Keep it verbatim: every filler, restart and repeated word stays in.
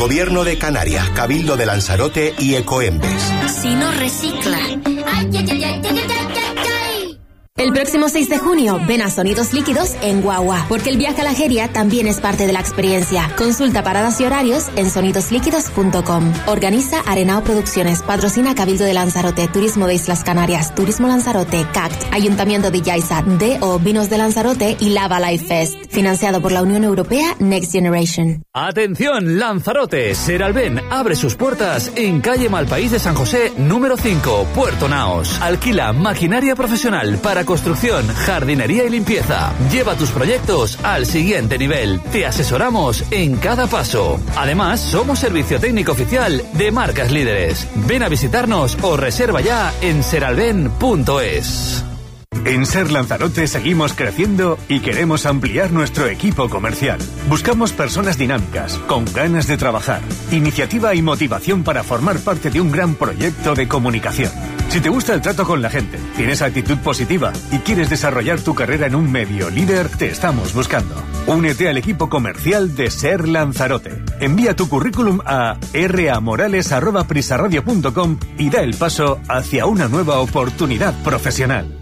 Gobierno de Canarias, Cabildo de Lanzarote y Ecoembes. Si no recicla. Ay, ay, ay, ay, ay, ay, ay, ay. El próximo seis de junio, ven a Sonidos Líquidos en Guagua, porque el viaje a la Jeria también es parte de la experiencia. Consulta paradas y horarios en sonidos líquidos punto com. Organiza Arenao Producciones, patrocina Cabildo de Lanzarote, Turismo de Islas Canarias, Turismo Lanzarote, C A C T, Ayuntamiento de Yaiza, D O Vinos de Lanzarote y Lava Life Fest. Financiado por la Unión Europea Next Generation. Atención, Lanzarote, Seralben abre sus puertas en calle Malpaís de San José, número cinco, Puerto Naos. Alquila maquinaria profesional para construcción, jardinería y limpieza. Lleva tus proyectos al siguiente nivel. Te asesoramos en cada paso. Además, somos servicio técnico oficial de marcas líderes. Ven a visitarnos o reserva ya en seralben punto es. En Ser Lanzarote seguimos creciendo y queremos ampliar nuestro equipo comercial. Buscamos personas dinámicas, con ganas de trabajar, iniciativa y motivación para formar parte de un gran proyecto de comunicación. Si te gusta el trato con la gente, tienes actitud positiva y quieres desarrollar tu carrera en un medio líder, te estamos buscando. Únete al equipo comercial de Ser Lanzarote. Envía tu currículum a r a morales arroba prisaradio punto com y da el paso hacia una nueva oportunidad profesional.